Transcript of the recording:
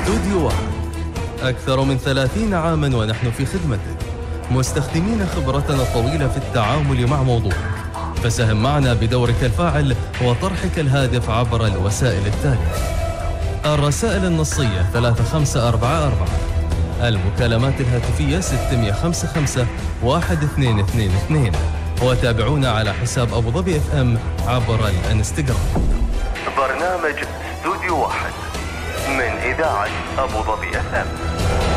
استوديو واحد، أكثر من 30 عاماً ونحن في خدمتك، مستخدمين خبرتنا الطويلة في التعامل مع موضوعك. فساهم معنا بدورك الفاعل وطرحك الهادف عبر الوسائل التالية: الرسائل النصية 3544، المكالمات الهاتفية 655 1222، وتابعونا على حساب أبو ظبي FM عبر الانستغرام. برنامج استوديو واحد من إذاعة أبو ظبي FM.